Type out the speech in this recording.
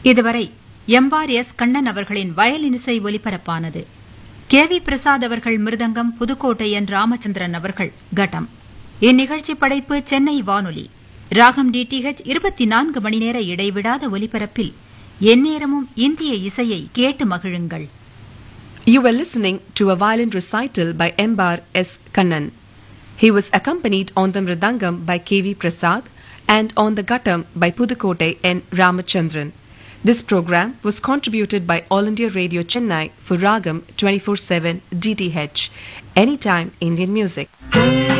இதுவரை எம்பார் எஸ் கண்ணன் அவர்களின் வயலினிசை ஒலிபரப்பானது. கே.வி. பிரசாத் அவர்கள் மிருதங்கம், புதுக்கோட்டை என் ராமச்சந்திரன் அவர்கள் கட்டம். இந்நிகழ்ச்சி படைப்பு சென்னை வானொலி. ராகம் DTH 24 மணி நேர இடைவிடாத ஒலிபரப்பில் எந்நேரமும் இந்திய இசையை கேட்டு மகிழுங்கள். You were listening to a violin recital by Embar S. Kannan. He was accompanied on the mridangam by K.V. Prasad and on the guttam by Pudukkottai N. Ramachandran. This program was contributed by All India Radio Chennai for Ragam 24/7 DTH. Anytime Indian music.